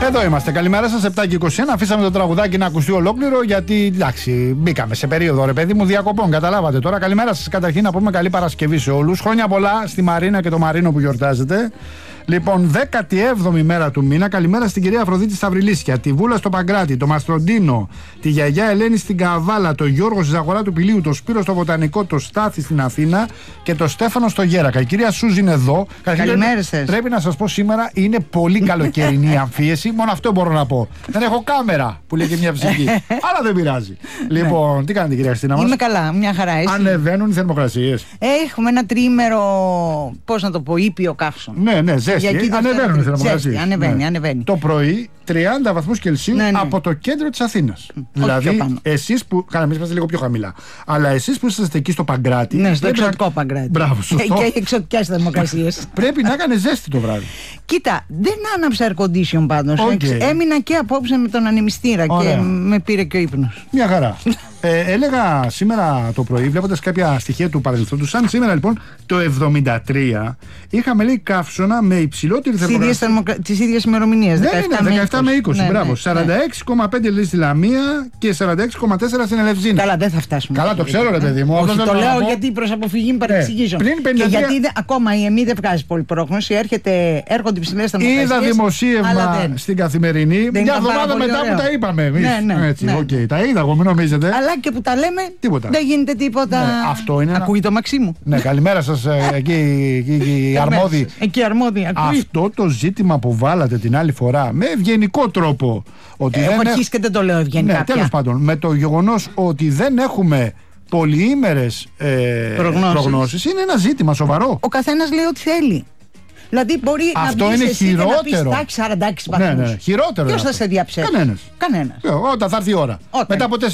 Εδώ είμαστε. Καλημέρα σας, 7:21. Αφήσαμε το τραγουδάκι να ακουστεί ολόκληρο γιατί εντάξει, μπήκαμε σε περίοδο ρε παιδί μου διακοπών. Καταλάβατε τώρα. Καλημέρα σας. Καταρχήν να πούμε καλή Παρασκευή σε όλους. Χρόνια πολλά στη Μαρίνα και το Μαρίνο που γιορτάζετε. Λοιπόν, 17η μέρα του μήνα. Καλημέρα στην κυρία Αφροδίτη Σταυριλίσια, τη Βούλα στο Παγκράτη, το Μαστροντίνο, τη γιαγιά Ελένη στην Καβάλα, το Γιώργο στη Ζαγορά του Πηλίου, το Σπύρο στο Βοτανικό, το Στάθη στην Αθήνα και το Στέφανο στο Γέρακα. Η κυρία Σούζη είναι εδώ. Καλημέρα σας. Πρέπει να σας πω σήμερα είναι πολύ καλοκαιρινή η αμφίεση. Μόνο αυτό μπορώ να πω. Δεν έχω κάμερα που λέει και μια ψυχή. Αλλά δεν πειράζει. Λοιπόν, τι κάνετε κυρία Χριστίνα μας? Είμαι καλά, μια χαρά. Εσύ? Ανεβαίνουν οι θερμοκρασίες. Έχουμε ένα τριήμερο, πώς να το πω, ήπιο καύσωνο. Ναι, ζέστη. Ανεβαίνουν οι θερμοκρασίες. Ανεβαίνει. Το πρωί 30 βαθμούς Κελσίου από το κέντρο της Αθήνας. Δηλαδή, εσείς που. Καλά, εμείς είμαστε λίγο πιο χαμηλά. Αλλά εσείς που είσαστε εκεί στο Παγκράτη. Ναι, στο εξωτικό Παγκράτη. Μπράβο, σωστό. Και εξωτικές θερμοκρασίες. Πρέπει να έκανε ζέστη το βράδυ. Κοίτα, δεν άναψα air condition πάντως. Έμεινα και απόψε με τον ανεμιστήρα και με πήρε και ο ύπνος. Μια χαρά. Έλεγα σήμερα το πρωί, βλέποντας κάποια στοιχεία του παρελθόντος, σαν σήμερα λοιπόν το 1973 είχαμε λέει καύσωνα με υψηλότερη θερμοκρασία. Τις ίδιες ημερομηνίες. 17 με 20. Μπράβο. 46,5 λέει στη Λαμία και 46,4 στην Ελευζίνα. Καλά, δεν θα φτάσουμε. Καλά, το ξέρω, ρε παιδί μου. Όχι, το λέω γιατί προς αποφυγή μην παρεξηγήσω. Και γιατί ακόμα η ΕΜΗ δεν βγάζει πολύ πρόγνωση, έρχονται υψηλές θερμοκρασίες. Είδα δημοσίευμα στην Καθημερινή. Μια εβδομάδα μετά που τα είπαμε εμείς. Τα είδα εγώ, μην νομίζετε. Αλλά και που τα λέμε, τίποτα. Δεν γίνεται τίποτα. Αυτό είναι. Ακούει το Μαξίμου. Ναι, καλημέρα σας εκεί αρμόδιοι. Εκεί αρμόδιοι. Αυτό το ζήτημα που βάλατε την άλλη φορά με ευγενικό τρόπο. Έχω αρχίσει και δεν το λέω ευγενικά. Ναι, τέλος πάντων, με το γεγονός ότι δεν έχουμε πολυήμερες προγνώσεις είναι ένα ζήτημα σοβαρό. Ο καθένας λέει ό,τι θέλει. Δηλαδή μπορεί αυτό να είναι εσύ χειρότερο. Να πεις 46 βαθμούς. Ναι, χειρότερο. Ποιος θα σε διαψεύσει? Κανένας. Όταν θα έρθει η ώρα. Μετά από